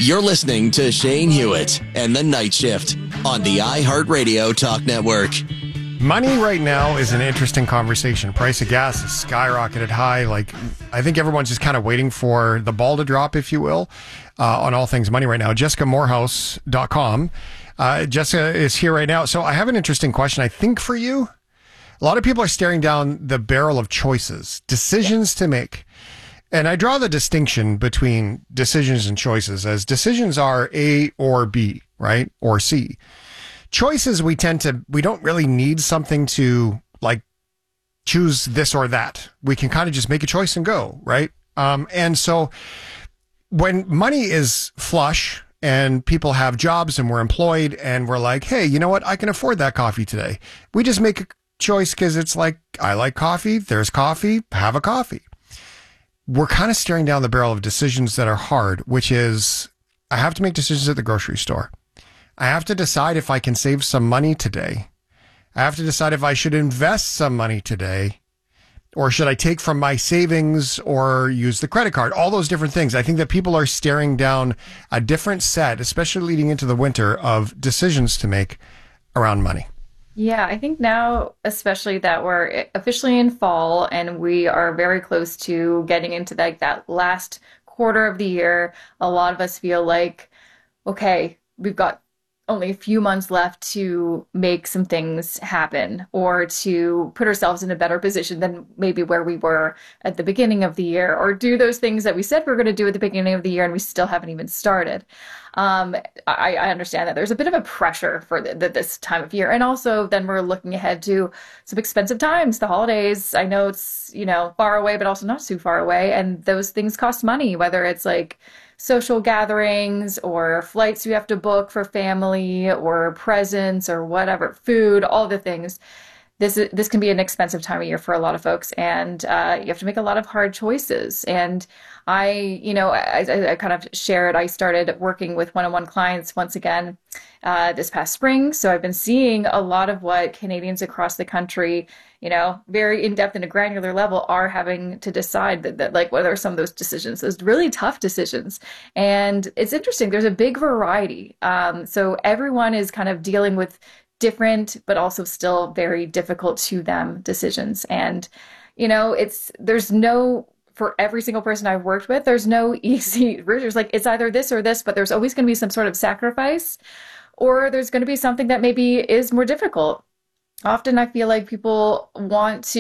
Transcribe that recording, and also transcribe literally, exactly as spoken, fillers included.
You're listening to Shane Hewitt and the Night Shift on the iHeartRadio Talk Network. Money right now is an interesting conversation. Price of gas is skyrocketed high. Like, I think everyone's just kind of waiting for the ball to drop, if you will, uh, on all things money right now. Jessica Morehouse dot com. Uh, Jessica is here right now. So I have an interesting question, I think, for you. A lot of people are staring down the barrel of choices, decisions to make. And I draw the distinction between decisions and choices as decisions are A or B, right? Or C. Choices, we tend to, we don't really need something to like choose this or that. We can kind of just make a choice and go, right? Um, and so when money is flush and people have jobs and we're employed and we're like, hey, you know what? I can afford that coffee today. We just make a choice because it's like, I like coffee. There's coffee. Have a coffee. We're kind of staring down the barrel of decisions that are hard, which is I have to make decisions at the grocery store. I have to decide if I can save some money today. I have to decide if I should invest some money today, or should I take from my savings or use the credit card? All those different things. I think that people are staring down a different set, especially leading into the winter, of decisions to make around money. Yeah, I think now, especially that we're officially in fall and we are very close to getting into like that last quarter of the year, a lot of us feel like, okay, we've got only a few months left to make some things happen or to put ourselves in a better position than maybe where we were at the beginning of the year, or do those things that we said we we're going to do at the beginning of the year and we still haven't even started. Um, I, I understand that there's a bit of a pressure for the, the, this time of year. And also then we're looking ahead to some expensive times, the holidays. I know it's, you know, far away, but also not too far away. And those things cost money, whether it's like social gatherings or flights you have to book for family or presents or whatever, food, all the things. This is, this can be an expensive time of year for a lot of folks, and uh, you have to make a lot of hard choices. And I, you know, I, I, I kind of shared, I started working with one-on-one clients once again uh, this past spring. So I've been seeing a lot of what Canadians across the country, you know, very in-depth and a granular level are having to decide that, that like, what are some of those decisions, those really tough decisions. And it's interesting. There's a big variety. Um, so everyone is kind of dealing with different, but also still very difficult to them decisions. And, you know, it's, there's no, for every single person I've worked with, there's no easy, there's like, it's either this or this, but there's always going to be some sort of sacrifice, or there's going to be something that maybe is more difficult. Often I feel like people want to